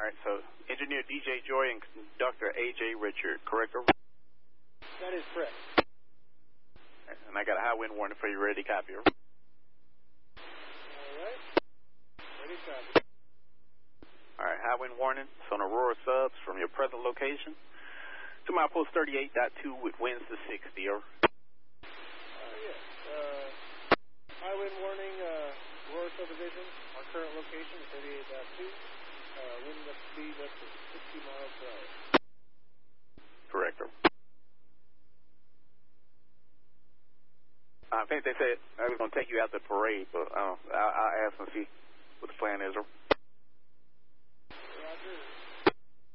All right, so Engineer DJ Joy and Conductor AJ Richard, correct? That is correct. Right, and I got a high wind warning for you. Ready to copy? All right. Ready to copy. All right, high wind warning. It's on Aurora subs from your present location to milepost 38.2 with winds to 60. Yes. High wind warning, Aurora subdivision. Our current location is 38.2. Wind speed up to 60 miles per hour. Correct. I think they said I was going to take you out the parade, but I'll ask and see what the plan is.